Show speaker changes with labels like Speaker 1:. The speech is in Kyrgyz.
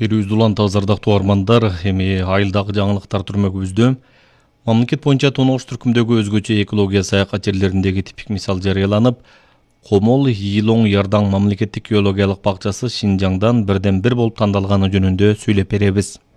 Speaker 1: Берүүбүздү улантабыз ардактуу армандар. Эми айылдагы жаңылыктар түрмөгүбүздө мамлекет боюнча тоногуш түркүмдөгү өзгөчө экология саякат жерлериндеги типик мисал жарыяланып, Комол Йилоң Ярдаң мамлекеттик геологиялык бакчасы Шинжаңдан бирден бир болуп тандалганы жөнүндө сүйлөп беребиз.